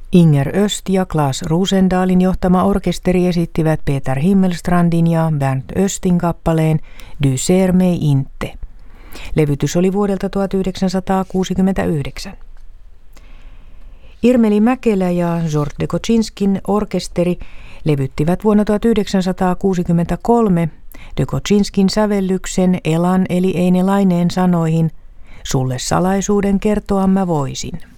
Inger Öst ja Claes Rosendahlin johtama orkesteri esittivät Peter Himmelstrandin ja Bernd Östin kappaleen Du ser mig inte. Levytys oli vuodelta 1969. Irmeli Mäkelä ja Zsolt de Koczynskin orkesteri levyttivät vuonna 1963 de Koczynskin sävellyksen Elan eli Eine Laineen sanoihin Sulle salaisuuden kertoa mä voisin.